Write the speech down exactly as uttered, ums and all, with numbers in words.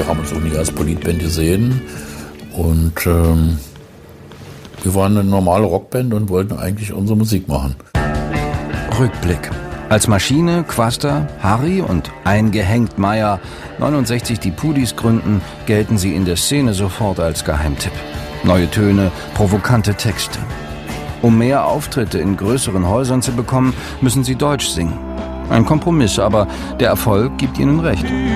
wir haben uns auch nicht als Politband gesehen. Und ähm, wir waren eine normale Rockband und wollten eigentlich unsere Musik machen. Rückblick. Als Maschine, Quaster, Harry und eingehängt Meier neunundsechzig die Pudis gründen, gelten sie in der Szene sofort als Geheimtipp. Neue Töne, provokante Texte. Um mehr Auftritte in größeren Häusern zu bekommen, müssen sie Deutsch singen. Ein Kompromiss, aber der Erfolg gibt ihnen recht.